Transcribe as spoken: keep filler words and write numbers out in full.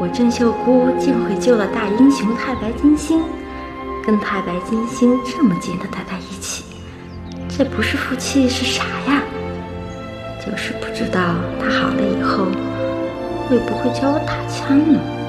我郑秀姑竟会救了大英雄太白金星，跟太白金星这么近的待在一起，这不是福气是啥呀？就是不知道他好了以后会不会教我打枪呢？